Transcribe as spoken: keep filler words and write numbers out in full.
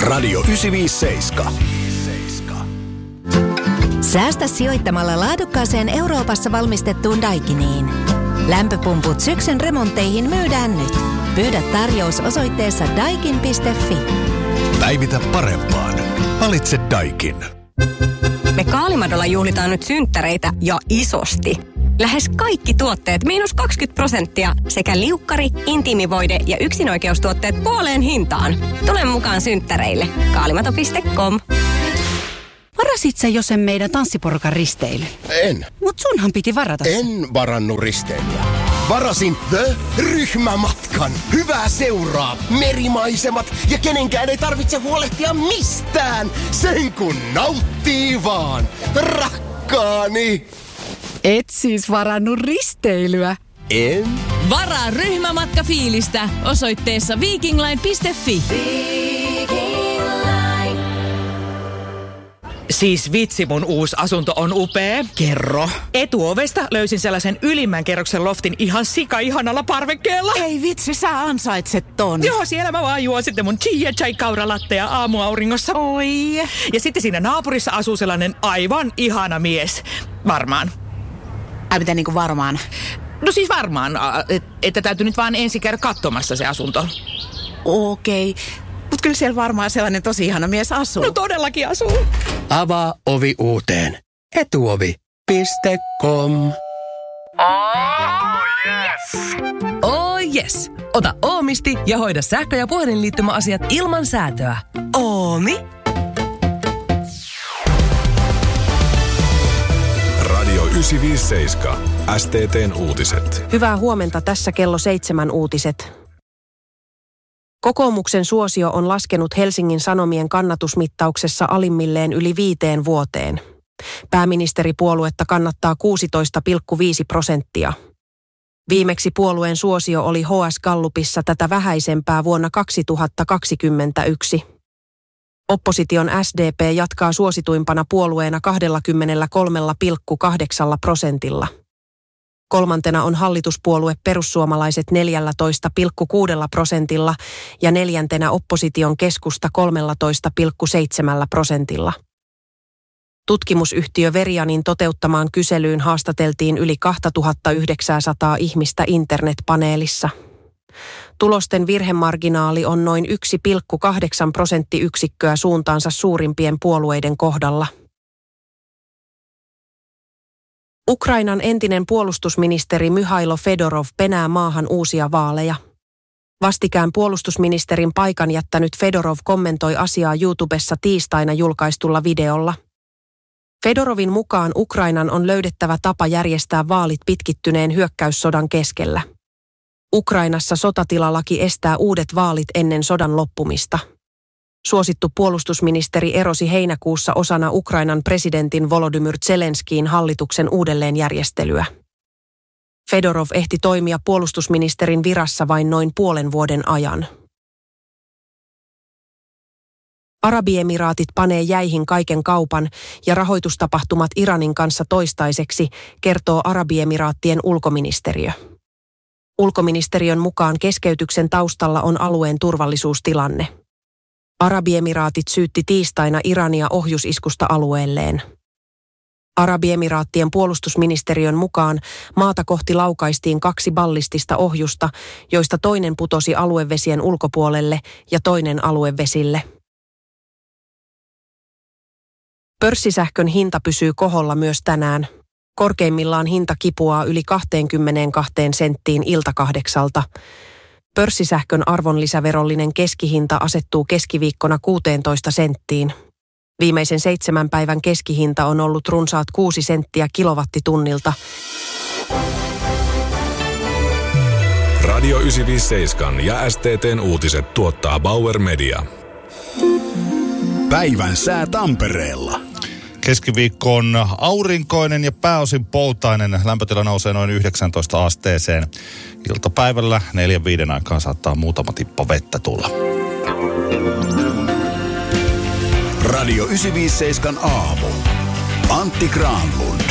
Radio yhdeksänsataaviisikymmentäseitsemän. Säästä sijoittamalla laadukkaaseen Euroopassa valmistettuun Daikiniin. Lämpöpumput syksyn remontteihin myydään nyt. Pyydä tarjous osoitteessa daikin piste fi. Päivitä parempaan. Valitse Daikin. Me Kaalimadolla juhlitaan nyt synttäreitä ja isosti. Lähes kaikki tuotteet miinus kaksikymmentä prosenttia sekä liukkari, intiimivoide ja yksinoikeustuotteet puoleen hintaan. Tule mukaan synttäreille. Kaalimato piste com. Varasit sä jo sen meidän tanssiporukan risteily? En. Mut sunhan piti varata. En varannut risteilyä. Varasin The-ryhmämatkan. Hyvää seuraa, merimaisemat ja kenenkään ei tarvitse huolehtia mistään. Sen kun nauttii vaan. Rakkaani. Et siis varannut risteilyä? En. Varaa ryhmämatka fiilistä osoitteessa vikingline piste fi. Siis vitsi, mun uusi asunto on upea. Kerro. Etuovesta löysin sellaisen ylimmän kerroksen loftin ihan sika-ihanalla parvekkeella. Ei vitsi, sä ansaitset ton. Joo, siellä mä vaan juon sitten mun chia chai kauralattea aamuauringossa. Oi. Ja sitten siinä naapurissa asuu sellainen aivan ihana mies. Varmaan. Ai mitä niinku varmaan? No siis varmaan, että täytyy nyt vaan ensin käydä katsomassa se asunto. Okei. Mut kyllä siellä varmaan sellainen tosi ihana mies asuu. No todellakin asuu. Avaa ovi uuteen. Etuovi piste com. Oh yes! Oh yes! Ota Oomisti ja hoida sähkö- ja puhelinliittymäasiat ilman säätöä. Oomi. Radio yhdeksänsataaviisikymmentäseitsemän. S T T:n uutiset. Hyvää huomenta, tässä kello seitsemän uutiset. Kokoomuksen suosio on laskenut Helsingin Sanomien kannatusmittauksessa alimmilleen yli viiteen vuoteen. Pääministeripuoluetta kannattaa kuusitoista pilkku viisi prosenttia. Viimeksi puolueen suosio oli H S-gallupissa tätä vähäisempää vuonna kaksituhattakaksikymmentäyksi. Opposition S D P jatkaa suosituimpana puolueena kaksikymmentäkolme pilkku kahdeksan prosentilla. Kolmantena on hallituspuolue Perussuomalaiset neljätoista pilkku kuusi prosentilla ja neljäntenä opposition Keskusta kolmetoista pilkku seitsemän prosentilla. Tutkimusyhtiö Verianin toteuttamaan kyselyyn haastateltiin yli kaksituhattayhdeksänsataa ihmistä internetpaneelissa. Tulosten virhemarginaali on noin yksi pilkku kahdeksan prosenttiyksikköä suuntaansa suurimpien puolueiden kohdalla. Ukrainan entinen puolustusministeri Myhailo Fedorov penää maahan uusia vaaleja. Vastikään puolustusministerin paikan jättänyt Fedorov kommentoi asiaa YouTubessa tiistaina julkaistulla videolla. Fedorovin mukaan Ukrainan on löydettävä tapa järjestää vaalit pitkittyneen hyökkäyssodan keskellä. Ukrainassa sotatilalaki estää uudet vaalit ennen sodan loppumista. Suosittu puolustusministeri erosi heinäkuussa osana Ukrainan presidentin Volodymyr Zelenskiin hallituksen uudelleenjärjestelyä. Fedorov ehti toimia puolustusministerin virassa vain noin puolen vuoden ajan. Arabiemiraatit panee jäihin kaiken kaupan ja rahoitustapahtumat Iranin kanssa toistaiseksi, kertoo Arabiemiraattien ulkoministeriö. Ulkoministeriön mukaan keskeytyksen taustalla on alueen turvallisuustilanne. Arabiemiraatit syytti tiistaina Irania ohjusiskusta alueelleen. Arabiemiraattien puolustusministeriön mukaan maata kohti laukaistiin kaksi ballistista ohjusta, joista toinen putosi aluevesien ulkopuolelle ja toinen aluevesille. Pörssisähkön hinta pysyy koholla myös tänään. Korkeimmillaan hinta kipuaa yli kaksikymmentäkaksi senttiin iltakahdeksalta. Pörssisähkön arvonlisäverollinen keskihinta asettuu keskiviikkona kuusitoista senttiin. Viimeisen seitsemän päivän keskihinta on ollut runsaat kuusi senttiä kilowattitunnilta. Radio yhdeksänsataaviisikymmentäseitsemän ja S T T:n uutiset tuottaa Bauer Media. Päivän sää Tampereella. Keskiviikko on aurinkoinen ja pääosin poutainen. Lämpötila nousee noin yhdeksäntoista asteeseen. Iltapäivällä neljän viiden aikaan saattaa muutama tippa vettä tulla. Radio yhdeksänsataaviisikymmentäseitsemän aamu. Antti Granlund